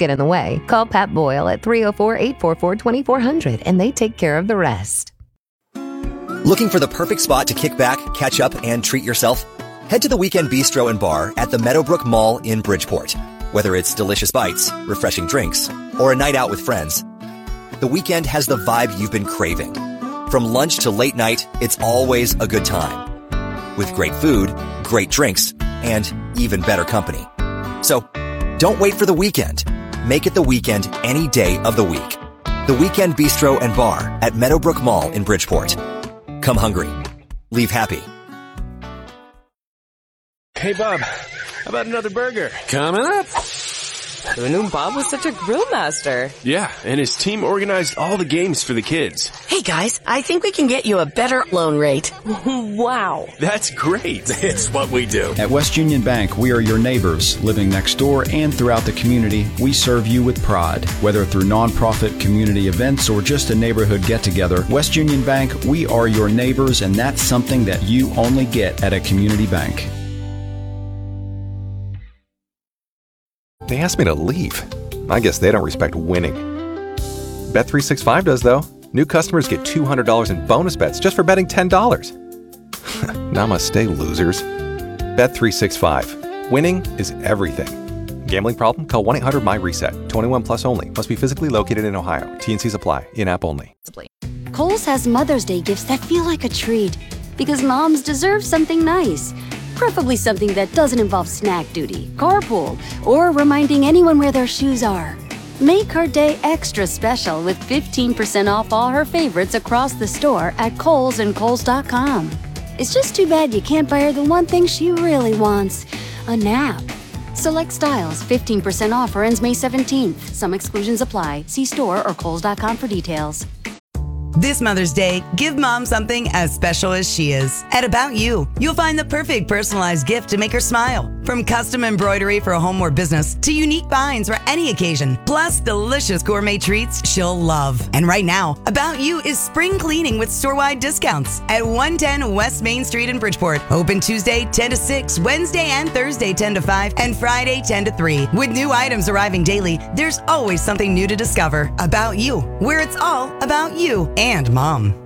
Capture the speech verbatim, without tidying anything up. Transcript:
get in the way, call Pat Boyle at three oh four, eight four four, two four zero zero and they take care of the rest. Looking for the perfect spot to kick back, catch up, and treat yourself? Head to the Weekend Bistro and Bar at the Meadowbrook Mall in Bridgeport. Whether it's delicious bites, refreshing drinks, or a night out with friends, the Weekend has the vibe you've been craving. From lunch to late night, it's always a good time. With great food, great drinks, and even better company. So, don't wait for the weekend. Make it the weekend any day of the week. The Weekend Bistro and Bar at Meadowbrook Mall in Bridgeport. Come hungry. Leave happy. Hey, Bob, how about another burger? Coming up. Who knew Bob was such a grill master? Yeah, and his team organized all the games for the kids. Hey, guys, I think we can get you a better loan rate. Wow. That's great. It's what we do. At West Union Bank, we are your neighbors. Living next door and throughout the community, we serve you with pride. Whether through nonprofit community events or just a neighborhood get-together, West Union Bank, we are your neighbors, and that's something that you only get at a community bank. They asked me to leave. I guess they don't respect winning. Bet three sixty-five does, though. New customers get two hundred dollars in bonus bets just for betting ten dollars. Namaste, losers. Bet three sixty-five. Winning is everything. Gambling problem? Call one eight hundred my reset. twenty-one plus only. Must be physically located in Ohio. T and Cs apply. In-app only. Kohl's has Mother's Day gifts that feel like a treat. Because moms deserve something nice. Preferably something that doesn't involve snack duty, carpool, or reminding anyone where their shoes are. Make her day extra special with fifteen percent off all her favorites across the store at Kohl's and Kohl's dot com. It's just too bad you can't buy her the one thing she really wants, a nap. Select styles, fifteen percent off or ends May seventeenth. Some exclusions apply. See store or Kohl's dot com for details. This Mother's Day, give mom something as special as she is. At About You, you'll find the perfect personalized gift to make her smile. From custom embroidery for a home or business to unique finds for any occasion, plus delicious gourmet treats she'll love. And right now, About You is spring cleaning with store-wide discounts at one ten West Main Street in Bridgeport. Open Tuesday ten to six, Wednesday and Thursday ten to five, and Friday ten to three. With new items arriving daily, there's always something new to discover. About You, where it's all about you and mom.